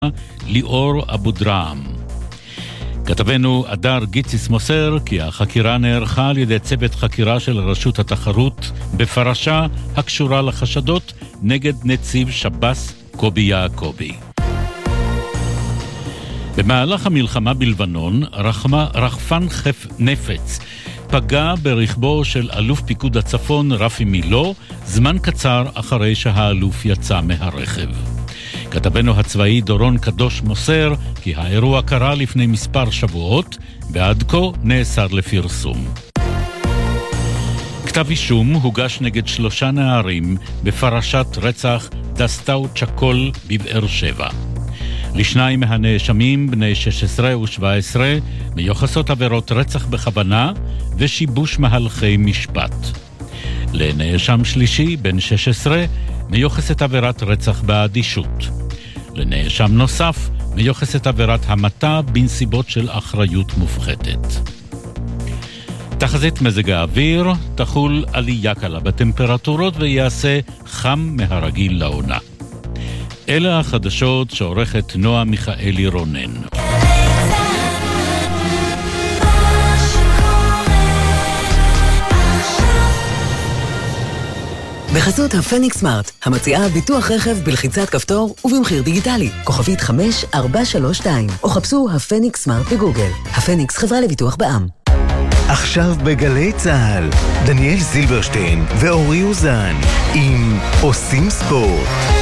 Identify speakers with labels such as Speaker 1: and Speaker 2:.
Speaker 1: ליאור אבו דרעם. כתבנו אדר גיציס מוסר כי החקירה נערכה על ידי צוות חקירה של רשות התחרות בפרשה הקשורה לחשדות נגד נציב שב"ס קובי יעקובי. במהלך המלחמה בלבנון רחפן נפץ פגע ברכבו של אלוף פיקוד הצפון רפי מילו זמן קצר אחרי שהאלוף יצא מהרכב. כתבנו הצבאי דורון קדוש מוסר כי האירוע קרה לפני מספר שבועות ועד כה נאסר לפרסום. כתב אישום הוגש נגד 3 נערים בפרשת רצח דסטאו צ'קול בבאר שבע. לשניים מהנאשמים בני 16 ו-17 מיוחסות עבירות רצח בכוונה ושיבוש מהלכי משפט. לנאשם שלישי בן 16 מיוחסת עבירת רצח באדישות. לנאשם נוסף מיוחסת עבירת המתה בנסיבות של אחריות מופחתת. תחזית מזג האוויר תחול עלייה קלה בטמפרטורות ויעשה חם מהרגיל לעונה. אלה החדשות שעורכת נועה מיכאלי רונן.
Speaker 2: בחסות הפניקס סמארט, המציעה ביטוח רכב בלחיצת כפתור ובמחיר דיגיטלי. כוכבית 5432, או חפשו הפניקס סמארט בגוגל. הפניקס חברה לביטוח בע"מ.
Speaker 3: עכשיו בגלי צהל, דניאל זילברשטיין ואורי אוזן עם עושים ספורט.